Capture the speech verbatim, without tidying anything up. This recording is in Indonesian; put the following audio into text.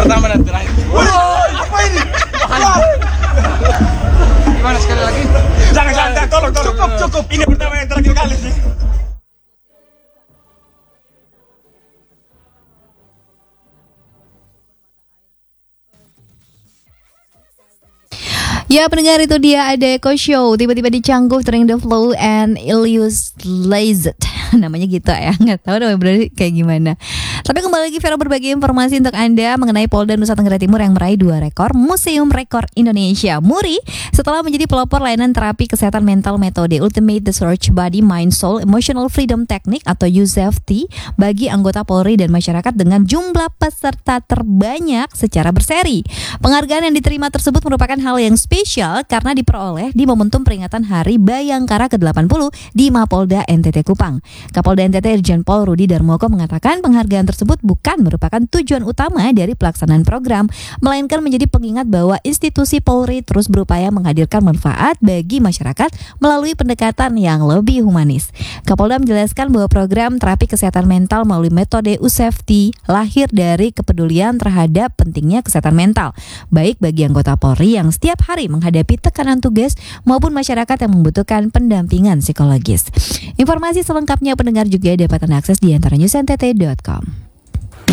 pertama dan terakhir. Woi, apa ini? Gimana sekali lagi? Jangan jangan, tolong tolong. Cukup cukup. Ini pertama yang terakhir kali sih. Ya pendengar, itu dia ada Eko Show. Tiba-tiba dicangguh Turning the Flow and Ilius Lazet. Namanya gitu ya, nggak tahu namanya berarti kayak gimana. Tapi kembali lagi Vero berbagi informasi untuk Anda mengenai Polda Nusa Tenggara Timur yang meraih dua rekor Museum Rekor Indonesia Muri setelah menjadi pelopor layanan terapi kesehatan mental metode Ultimate Research Body Mind Soul Emotional Freedom Technique atau U Z F T bagi anggota Polri dan masyarakat dengan jumlah peserta terbanyak secara berseri. Penghargaan yang diterima tersebut merupakan hal yang spesial karena diperoleh di momentum peringatan Hari Bayangkara ke delapan puluh di Mapolda N T T Kupang. Kapolda N T T Irjen Pol Rudi Darmoko mengatakan penghargaan tersebut bukan merupakan tujuan utama dari pelaksanaan program, melainkan menjadi pengingat bahwa institusi Polri terus berupaya menghadirkan manfaat bagi masyarakat melalui pendekatan yang lebih humanis. Kapolda menjelaskan bahwa program terapi kesehatan mental melalui metode U Z F T lahir dari kepedulian terhadap pentingnya kesehatan mental, baik bagi anggota Polri yang setiap hari menghadapi tekanan tugas maupun masyarakat yang membutuhkan pendampingan psikologis. Informasi selengkapnya pendengar juga dapat Anda akses di antara news n t t dot com.